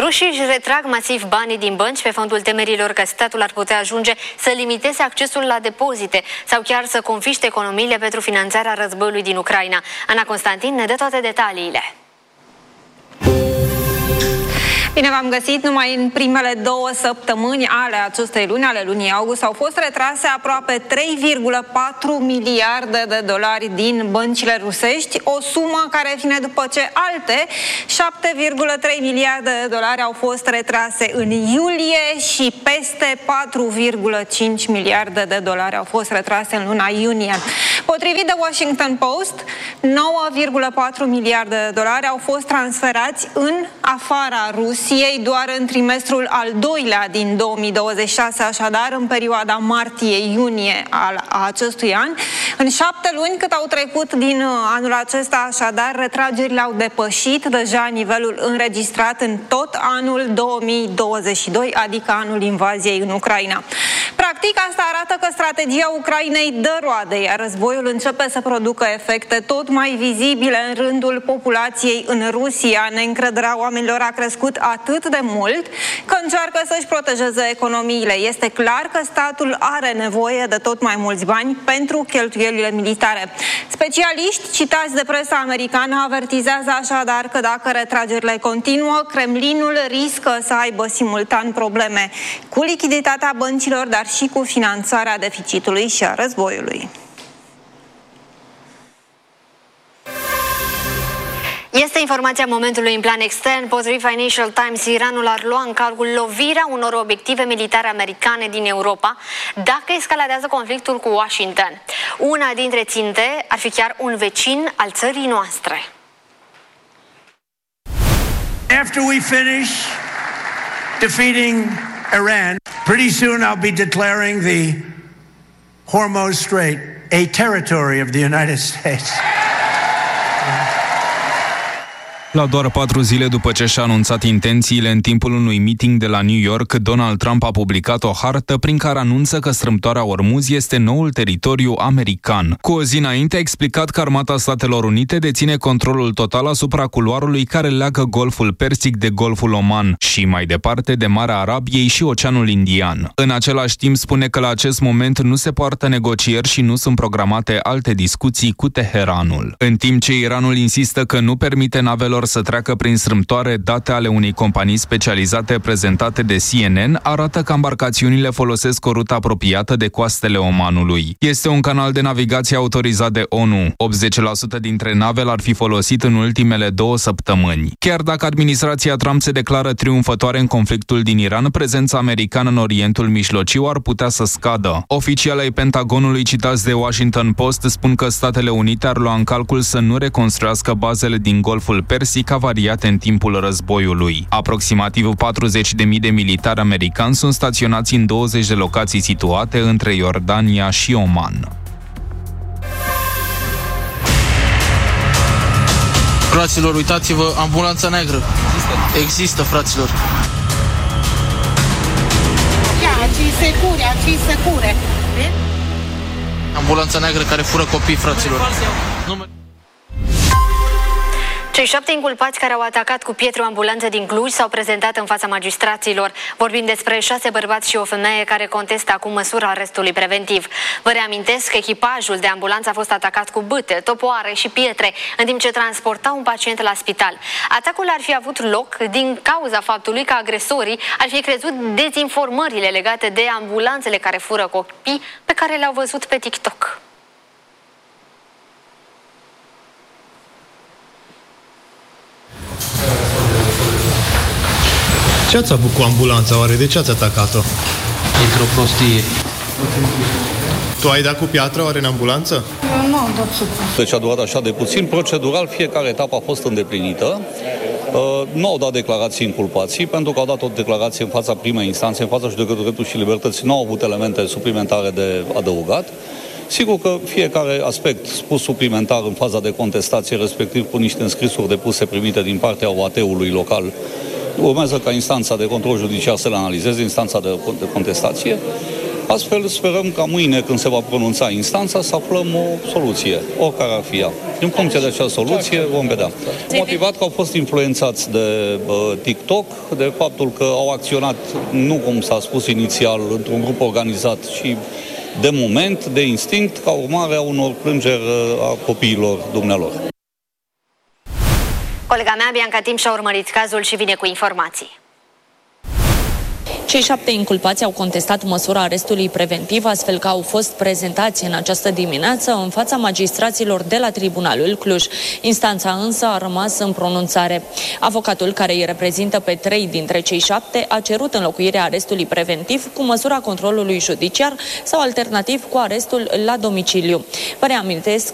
Rușii își retrag masiv banii din bănci pe fondul temerilor că statul ar putea ajunge să limiteze accesul la depozite sau chiar să confiște economiile pentru finanțarea războiului din Ucraina. Ana Constantin ne dă toate detaliile. Bine v-am găsit! Numai în primele 2 săptămâni ale acestei luni, ale lunii august, au fost retrase aproape 3,4 miliarde de dolari din băncile rusești, o sumă care vine după ce alte 7,3 miliarde de dolari au fost retrase în iulie și peste 4,5 miliarde de dolari au fost retrase în luna iunie. Potrivit de Washington Post, 9,4 miliarde de dolari au fost transferați în afara Rusiei doar în trimestrul al doilea din 2026, așadar în perioada martie-iunie al acestui an. În 7 luni cât au trecut din anul acesta, așadar, retragerile au depășit deja nivelul înregistrat în tot anul 2022, adică anul invaziei în Ucraina. Practic, asta arată că strategia Ucrainei dă roade, iar războiul începe să producă efecte tot mai vizibile în rândul populației în Rusia. Neîncrederea oamenilor a crescut atât de mult că încearcă să-și protejeze economiile. Este clar că statul are nevoie de tot mai mulți bani pentru cheltuielile militare. Specialiști citați de presa americană avertizează așadar că dacă retragerile continuă, Kremlinul riscă să aibă simultan probleme cu lichiditatea băncilor, dar și cu finanțarea deficitului și a războiului. Este informația momentului în plan extern. Potrivit Financial Times, Iranul ar lua în calcul lovirea unor obiective militare americane din Europa dacă escaladează conflictul cu Washington. Una dintre ținte ar fi chiar un vecin al țării noastre. After we finish defeating Iran, pretty soon I'll be declaring the Hormuz Strait a territory of the United States. La doar 4 zile după ce și-a anunțat intențiile în timpul unui meeting de la New York, Donald Trump a publicat o hartă prin care anunță că strâmtoarea Ormuz este noul teritoriu american. Cu o zi înainte a explicat că Armata Statelor Unite deține controlul total asupra culoarului care leagă Golful Persic de Golful Oman și, mai departe, de Marea Arabiei și Oceanul Indian. În același timp spune că la acest moment nu se poartă negocieri și nu sunt programate alte discuții cu Teheranul. În timp ce Iranul insistă că nu permite navelor să treacă prin strâmtoare, date ale unei companii specializate prezentate de CNN arată că embarcațiunile folosesc o rută apropiată de coastele Omanului. Este un canal de navigație autorizat de ONU. 80% dintre nave l-ar fi folosit în ultimele 2 săptămâni. Chiar dacă administrația Trump se declară triumfătoare în conflictul din Iran, prezența americană în Orientul Mijlociu ar putea să scadă. Oficialii ai Pentagonului citați de Washington Post spun că Statele Unite ar lua în calcul să nu reconstruiască bazele din Golful Persic avariate în timpul războiului. Aproximativ 40.000 de militari americani sunt staționați în 20 de locații situate între Iordania și Oman. Fraților, uitați-vă, ambulanța neagră. Există, fraților. Secure. Ambulanța neagră care fură copii, fraților. Cei 7 inculpați care au atacat cu pietre o ambulanță din Cluj s-au prezentat în fața magistraților. Vorbim despre 6 bărbați și o femeie care contestă acum măsura arestului preventiv. Vă reamintesc că echipajul de ambulanță a fost atacat cu bâte, topoare și pietre, în timp ce transporta un pacient la spital. Atacul ar fi avut loc din cauza faptului că agresorii ar fi crezut dezinformările legate de ambulanțele care fură copii pe care le-au văzut pe TikTok. Ce ați avut cu ambulanța, oare? De ce ați atacat-o? Într-o prostie. Tu ai dat cu piatră, oare, în ambulanță? Eu nu am dat supă. Deci a durat așa de puțin. Procedural, fiecare etapă a fost îndeplinită. Nu au dat declarații inculpații, pentru că au dat o declarație în fața primei instanțe, în fața judecătorului Dreptului și Libertății. Nu au avut elemente suplimentare de adăugat. Sigur că fiecare aspect spus suplimentar în faza de contestație, respectiv cu niște înscrisuri depuse primite din partea OAT-ului local, urmează ca instanța de control judiciar să le analizeze, instanța de contestație. Astfel, sperăm ca mâine, când se va pronunța instanța, să aflăm o soluție, oricare ar fi ea. În funcție de acea soluție, vom vedea. Motivat că au fost influențați de TikTok, de faptul că au acționat, nu cum s-a spus inițial, într-un grup organizat, ci de moment, de instinct, ca urmare a unor plângeri a copiilor dumnealor. Colega mea, Bianca Timp, și-a urmărit cazul și vine cu informații. Cei 7 inculpați au contestat măsura arestului preventiv, astfel că au fost prezentați în această dimineață în fața magistraților de la Tribunalul Cluj. Instanța însă a rămas în pronunțare. Avocatul care îi reprezintă pe 3 dintre cei 7 a cerut înlocuirea arestului preventiv cu măsura controlului judiciar sau alternativ cu arestul la domiciliu. Vă reamintesc